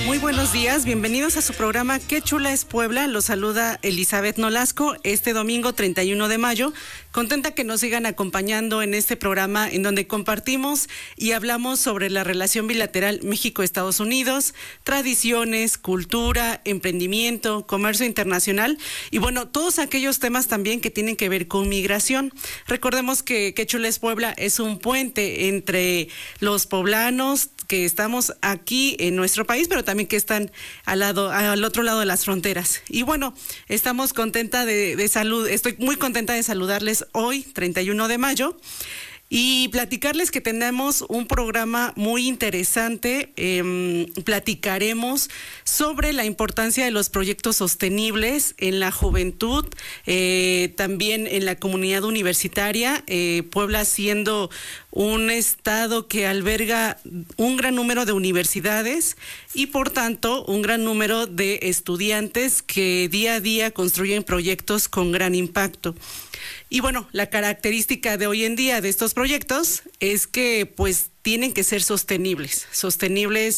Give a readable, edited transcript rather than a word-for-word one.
Muy buenos días, bienvenidos a su programa Qué chula es Puebla. Los saluda Elizabeth Nolasco este domingo 31 de mayo. Contenta que nos sigan acompañando en este programa en donde compartimos y hablamos sobre la relación bilateral México-Estados Unidos, tradiciones, cultura, emprendimiento, comercio internacional y bueno, todos aquellos temas también que tienen que ver con migración. Recordemos que Qué chula es Puebla es un puente entre los poblanos que estamos aquí en nuestro país, pero también que están al otro lado de las fronteras. Y bueno, estamos estoy muy contenta de saludarles hoy, 31 de mayo, y platicarles que tenemos un programa muy interesante. Platicaremos sobre la importancia de los proyectos sostenibles en la juventud, también en la comunidad universitaria, Puebla siendo un estado que alberga un gran número de universidades y por tanto un gran número de estudiantes que día a día construyen proyectos con gran impacto. Y bueno, la característica de hoy en día de estos proyectos es que pues tienen que ser sostenibles